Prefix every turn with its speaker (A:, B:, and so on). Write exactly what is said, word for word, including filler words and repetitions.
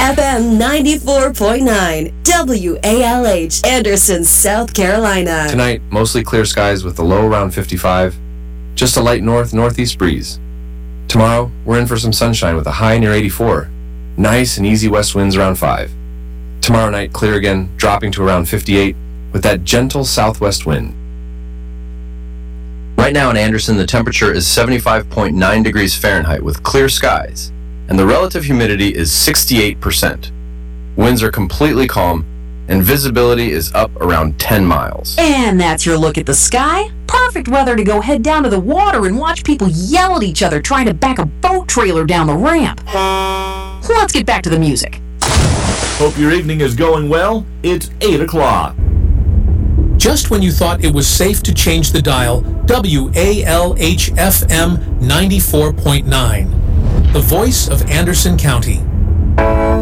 A: F M ninety-four point nine, W A L H, Anderson, South Carolina.
B: Tonight, mostly clear skies with a low around fifty-five. Just a light north-northeast breeze. Tomorrow, we're in for some sunshine with a high near eighty-four. Nice and easy west winds around five. Tomorrow night, clear again, dropping to around fifty-eight with that gentle southwest wind. Right now in Anderson, the temperature is seventy-five point nine degrees Fahrenheit with clear skies, and the relative humidity is sixty-eight percent. Winds are completely calm, and visibility is up around ten miles.
C: And that's your look at the sky. Perfect weather to go head down to the water and watch people yell at each other trying to back a boat trailer down the ramp. Let's get back to the music.
D: Hope your evening is going well. It's eight o'clock.
E: Just when you thought it was safe to change the dial, W A L H F M ninety-four point nine, the voice of Anderson County.